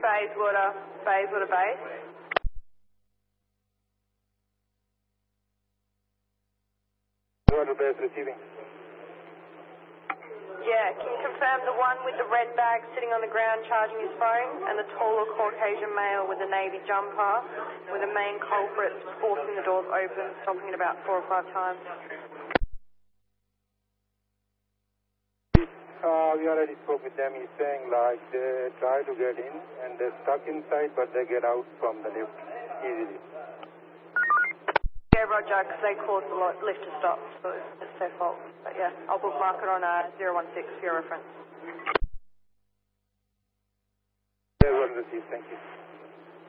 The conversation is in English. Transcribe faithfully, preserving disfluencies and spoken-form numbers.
Bayswater, Bayswater Base. Water base receiving. Yeah, can you confirm the one with the red bag sitting on the ground charging his phone and the taller Caucasian male with the navy jumper with the main culprit forcing the doors open, stopping it about four or five times? Uh, we already spoke with them. He's saying like they try to get in and they're stuck inside but they get out from the lift easily. Yeah, Roger, because they caused the lift to stop, so it's their fault. But yeah, I'll book mark it on uh, zero one six for your reference. Yeah, well received, thank you.